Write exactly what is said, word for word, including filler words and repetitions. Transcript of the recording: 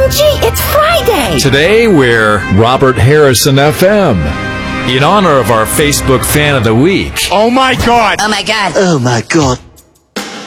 M G, it's Friday! Today we're Robert Harrison F M. In honor of our Facebook Fan of the Week. Oh my God! Oh my God! Oh my God!